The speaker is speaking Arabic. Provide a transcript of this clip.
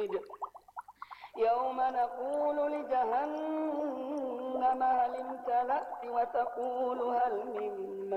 حميد يوم نقول لجهنم هل امتلأت وتقول هل من